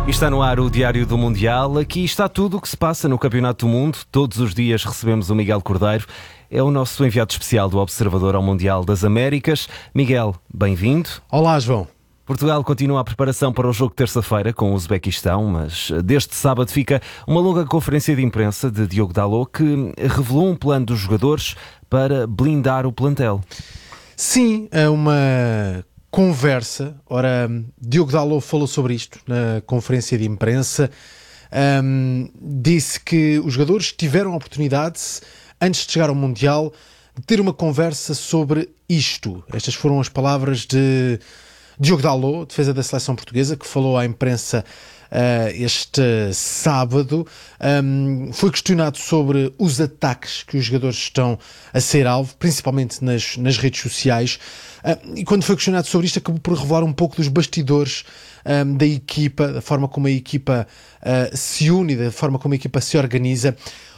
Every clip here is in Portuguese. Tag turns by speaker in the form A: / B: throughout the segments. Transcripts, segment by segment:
A: E está no ar o Diário do Mundial. Aqui está tudo o que se passa no Campeonato do Mundo. Todos os dias recebemos o Miguel Cordeiro. É o nosso enviado especial do Observador ao Mundial das Américas. Miguel, bem-vindo.
B: Olá, João.
A: Portugal continua a preparação para o jogo de terça-feira com o Uzbequistão, mas deste sábado fica uma longa conferência de imprensa de Diogo Dalot que revelou um plano dos jogadores para blindar o plantel.
B: Sim, é uma conversa. Ora, Diogo Dalot falou sobre isto na conferência de imprensa. Disse que os jogadores tiveram a oportunidade, antes de chegar ao Mundial, de ter uma conversa sobre isto. Estas foram as palavras de Diogo Dalot, defesa da seleção portuguesa, que falou à imprensa este sábado. Foi questionado sobre os ataques que os jogadores estão a ser alvo, principalmente nas redes sociais, e quando foi questionado sobre isto acabou por revelar um pouco dos bastidores da equipa, da forma como a equipa se une, da forma como a equipa se organiza.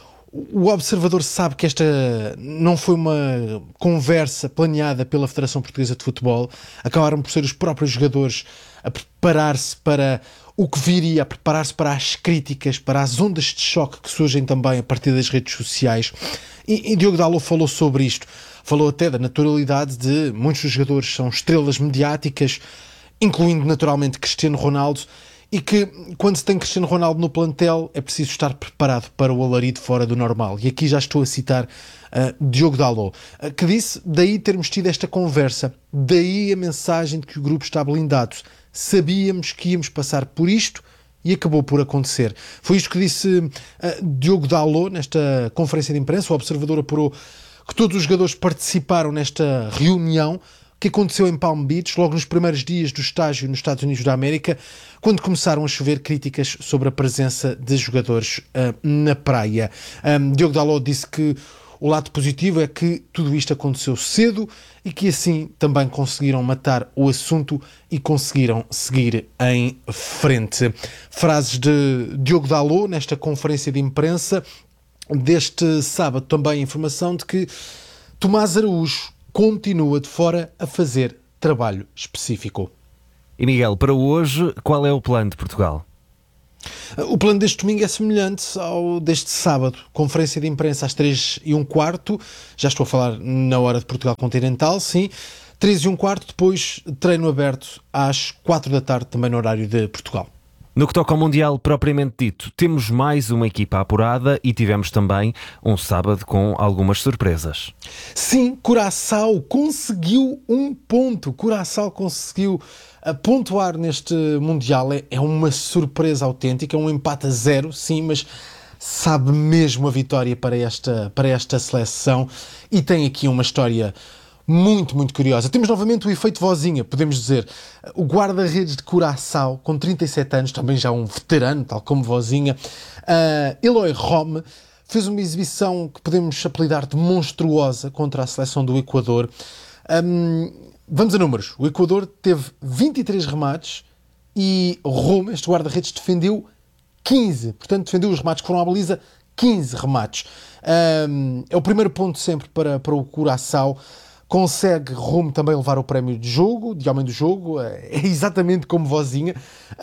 B: O observador sabe que esta não foi uma conversa planeada pela Federação Portuguesa de Futebol. Acabaram por ser os próprios jogadores a preparar-se para o que viria, a preparar-se para as críticas, para as ondas de choque que surgem também a partir das redes sociais. E Diogo Dalot falou sobre isto. Falou até da naturalidade de muitos dos jogadores são estrelas mediáticas, incluindo naturalmente Cristiano Ronaldo, e que quando se tem Cristiano Ronaldo no plantel é preciso estar preparado para o alarido fora do normal. E aqui já estou a citar Diogo Dalot, que disse, daí termos tido esta conversa, daí a mensagem de que o grupo está blindado. Sabíamos que íamos passar por isto e acabou por acontecer. Foi isto que disse Diogo Dalot nesta conferência de imprensa. O Observador apurou que todos os jogadores participaram nesta reunião que aconteceu em Palm Beach, logo nos primeiros dias do estágio nos Estados Unidos da América, quando começaram a chover críticas sobre a presença de jogadores na praia. Diogo Dalot disse que o lado positivo é que tudo isto aconteceu cedo e que assim também conseguiram matar o assunto e conseguiram seguir em frente. Frases de Diogo Dalot nesta conferência de imprensa deste sábado. Também a informação de que Tomás Araújo continua de fora a fazer trabalho específico.
A: E Miguel, para hoje, qual é o plano de Portugal?
B: O plano deste domingo é semelhante ao deste sábado. Conferência de imprensa às 3h15. Já estou a falar na hora de Portugal Continental, sim. 3h15, depois treino aberto às 4 da tarde, também no horário de Portugal.
A: No que toca ao Mundial propriamente dito, temos mais uma equipa apurada e tivemos também um sábado com algumas surpresas.
B: Sim, Curaçao conseguiu um ponto. Curaçao conseguiu pontuar neste Mundial. É uma surpresa autêntica, um empate a 0, sim, mas sabe mesmo a vitória para esta seleção e tem aqui uma história muito, muito curiosa. Temos novamente o efeito vozinha, podemos dizer. O guarda-redes de Curaçao, com 37 anos, também já um veterano, tal como vozinha, Eloy Rome, fez uma exibição que podemos apelidar de monstruosa contra a seleção do Equador. Vamos a números. O Equador teve 23 remates e Rome, este guarda-redes, defendeu 15. Portanto, defendeu os remates que foram à baliza, 15 remates. É o primeiro ponto sempre para o Curaçao. Consegue Rome também levar o prémio de jogo, de homem do jogo, é exatamente como vozinha,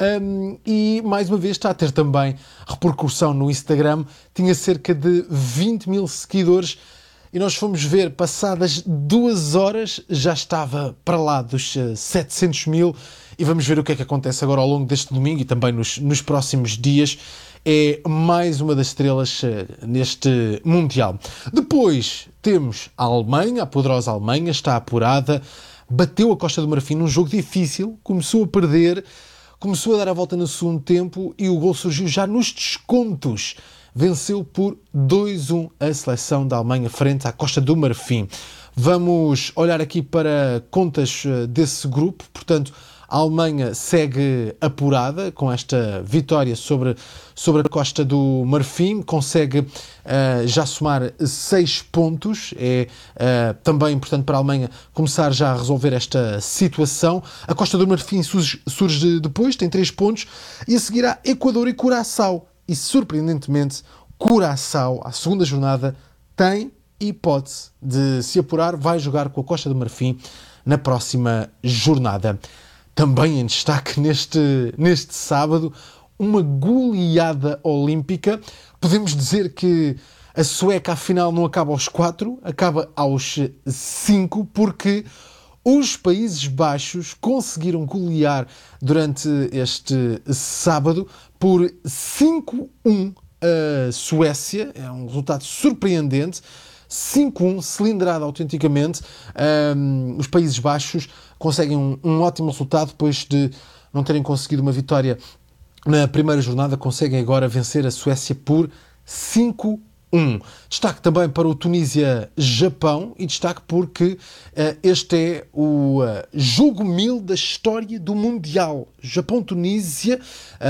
B: e mais uma vez está a ter também repercussão no Instagram. Tinha cerca de 20 mil seguidores e nós fomos ver, passadas 2 horas já estava para lá dos 700 mil, e vamos ver o que é que acontece agora ao longo deste domingo e também nos próximos dias. É mais uma das estrelas neste Mundial. Depois temos a Alemanha, a poderosa Alemanha, está apurada, bateu a Costa do Marfim num jogo difícil, começou a perder, começou a dar a volta no segundo tempo e o gol surgiu já nos descontos. Venceu por 2-1 a seleção da Alemanha frente à Costa do Marfim. Vamos olhar aqui para contas desse grupo, portanto, a Alemanha segue apurada com esta vitória sobre a Costa do Marfim, consegue já somar 6 pontos. É também importante para a Alemanha começar já a resolver esta situação. A Costa do Marfim surge depois, tem 3 pontos, e a seguir há Equador e Curaçao. E surpreendentemente, Curaçao, à segunda jornada, tem hipótese de se apurar, vai jogar com a Costa do Marfim na próxima jornada. Também em destaque neste sábado, uma goleada olímpica. Podemos dizer que a sueca, afinal, não acaba aos 4, acaba aos 5, porque os Países Baixos conseguiram golear durante este sábado por 5-1 a Suécia. É um resultado surpreendente. 5-1, cilindrada autenticamente. Os Países Baixos conseguem um ótimo resultado depois de não terem conseguido uma vitória na primeira jornada. Conseguem agora vencer a Suécia por 5-1. Destaque também para o Tunísia-Japão e destaque porque este é o jogo 1000 da história do Mundial. Japão-Tunísia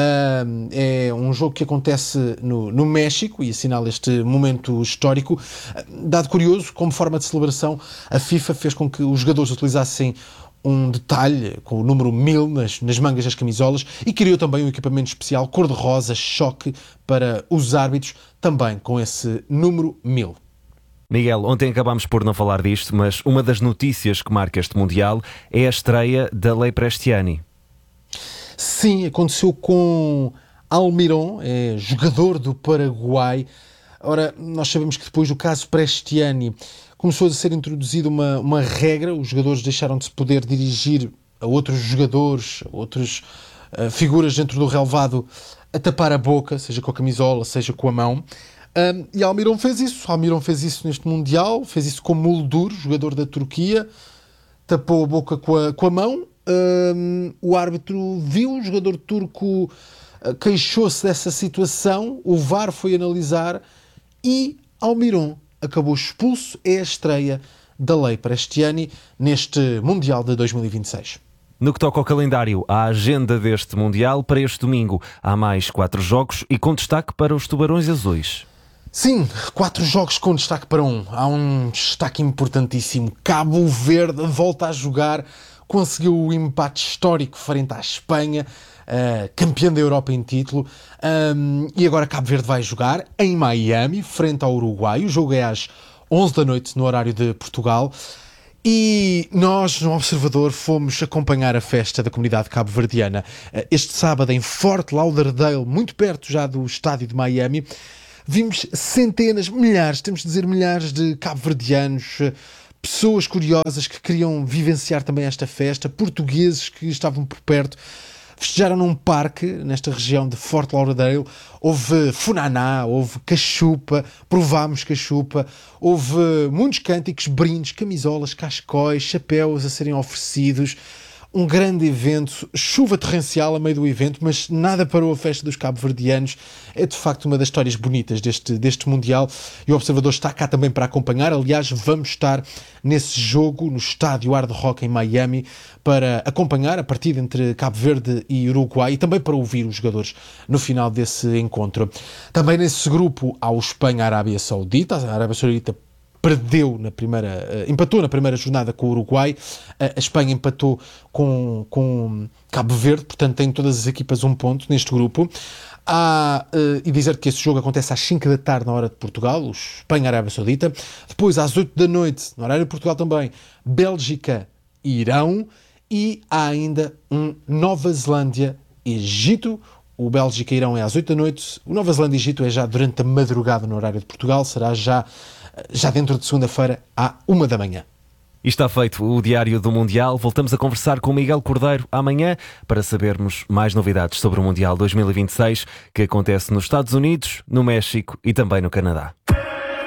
B: é um jogo que acontece no México e assinala este momento histórico. Dado curioso, como forma de celebração, a FIFA fez com que os jogadores utilizassem um detalhe com o número 1000 nas mangas das camisolas e criou também um equipamento especial cor-de-rosa choque para os árbitros, também com esse número 1000.
A: Miguel, ontem acabámos por não falar disto, mas uma das notícias que marca este Mundial é a estreia da Lei Prestiani.
B: Sim, aconteceu com Almirón, é jogador do Paraguai. Ora, nós sabemos que depois do caso Prestiani começou a ser introduzida uma regra, os jogadores deixaram de se poder dirigir a outros jogadores, a outras figuras dentro do relvado a tapar a boca, seja com a camisola, seja com a mão. E Almirón fez isso neste Mundial, fez isso com Muldur, jogador da Turquia, tapou a boca com a mão. O árbitro viu, o jogador turco queixou-se dessa situação, o VAR foi analisar e Almirón acabou expulso. É a estreia da Lei Prestiani neste Mundial de 2026.
A: No que toca ao calendário, a agenda deste Mundial para este domingo, há mais 4 jogos e com destaque para os Tubarões Azuis.
B: Sim, 4 jogos com destaque para um. Há um destaque importantíssimo. Cabo Verde volta a jogar, conseguiu o empate histórico frente à Espanha, campeã da Europa em título, e agora Cabo Verde vai jogar em Miami, frente ao Uruguai. O jogo é às 11 da noite, no horário de Portugal. E nós, no Observador, fomos acompanhar a festa da comunidade cabo-verdiana este sábado em Fort Lauderdale, muito perto já do estádio de Miami. Vimos centenas, milhares, temos de dizer milhares de cabo-verdianos, pessoas curiosas que queriam vivenciar também esta festa, portugueses que estavam por perto. Festejaram num parque, nesta região de Fort Lauderdale. Houve funaná, houve cachupa, provámos cachupa, houve muitos cânticos, brindes, camisolas, cascóis, chapéus a serem oferecidos. Um grande evento, chuva torrencial a meio do evento, mas nada parou a festa dos cabo-verdianos. É de facto uma das histórias bonitas deste Mundial e o Observador está cá também para acompanhar. Aliás, vamos estar nesse jogo no estádio Hard Rock em Miami para acompanhar a partida entre Cabo Verde e Uruguai e também para ouvir os jogadores no final desse encontro. Também nesse grupo há o Espanha-Arábia Saudita. A Arábia Saudita empatou na primeira jornada com o Uruguai, a Espanha empatou com Cabo Verde, portanto tem todas as equipas um ponto neste grupo. E dizer que esse jogo acontece às 5 da tarde na hora de Portugal, o Espanha-Arábia Saudita. Depois às 8 da noite, no horário de Portugal também, Bélgica e Irão. E há ainda um Nova Zelândia-Egito. O Bélgica e Irão é às 8 da noite, o Nova Zelândia e Egito é já durante a madrugada no horário de Portugal, será já dentro de segunda-feira, à 1 da manhã.
A: E está feito o Diário do Mundial. Voltamos a conversar com o Miguel Cordeiro amanhã para sabermos mais novidades sobre o Mundial 2026 que acontece nos Estados Unidos, no México e também no Canadá.